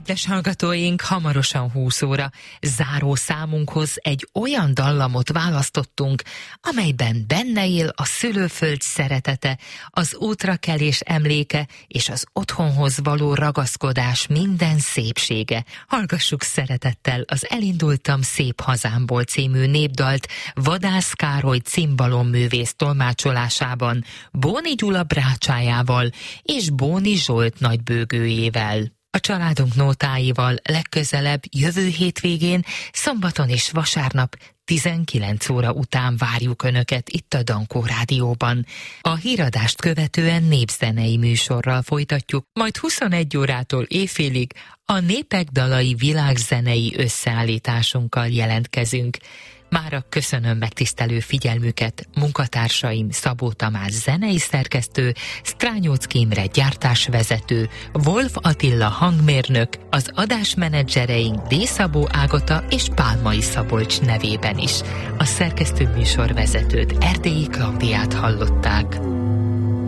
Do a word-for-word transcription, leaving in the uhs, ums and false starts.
Kedves hallgatóink, hamarosan húsz óra. Záró számunkhoz egy olyan dallamot választottunk, amelyben benne él a szülőföld szeretete, az útrakelés emléke és az otthonhoz való ragaszkodás minden szépsége. Hallgassuk szeretettel az Elindultam szép hazámból című népdalt Vadász Károly cimbalom-művész tolmácsolásában, Bóni Gyula brácsájával és Bóni Zsolt nagybőgőjével. A családunk nótáival legközelebb jövő hétvégén, szombaton és vasárnap tizenkilenc óra után várjuk Önöket itt a Dankó Rádióban. A híradást követően népzenei műsorral folytatjuk, majd huszonegy órától éjfélig a Népek dalai világzenei összeállításunkkal jelentkezünk. Mára köszönöm megtisztelő figyelmüket, munkatársaim Szabó Tamás zenei szerkesztő, Strányóczky Imre gyártásvezető, Wolf Attila hangmérnök, az adásmenedzsereink D. Szabó Ágota és Pálmai Szabolcs nevében is. A szerkesztő műsorvezetőt, Erdélyi Klaudiát hallották.